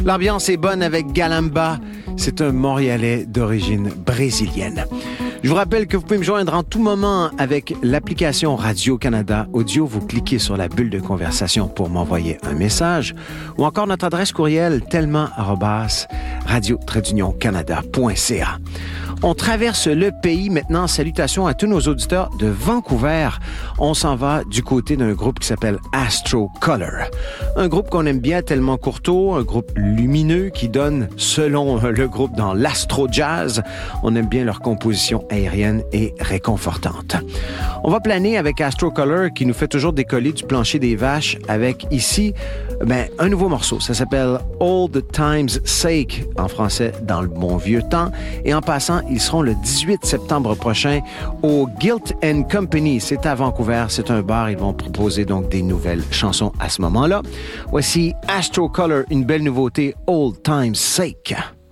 L'ambiance est bonne avec Galamba. C'est un Montréalais d'origine brésilienne. Je vous rappelle que vous pouvez me joindre en tout moment avec l'application Radio-Canada Audio. Vous cliquez sur la bulle de conversation pour m'envoyer un message ou encore notre adresse courriel tellement@radio-canada.ca. On traverse le pays maintenant. Salutations à tous nos auditeurs de Vancouver. On s'en va du côté d'un groupe qui s'appelle Astro Color. Un groupe qu'on aime bien, tellement courtois, un groupe lumineux qui donne, selon le groupe, dans l'astro-jazz. On aime bien leur composition aérienne et réconfortante. On va planer avec Astro Color qui nous fait toujours décoller du plancher des vaches avec ici un nouveau morceau. Ça s'appelle Old Time's Sake, en français dans le bon vieux temps. Et en passant, ils seront le 18 septembre prochain au Guilt & Company. C'est à Vancouver, c'est un bar. Ils vont proposer donc des nouvelles chansons à ce moment-là. Voici Astro Color, une belle nouveauté, Old Time's Sake.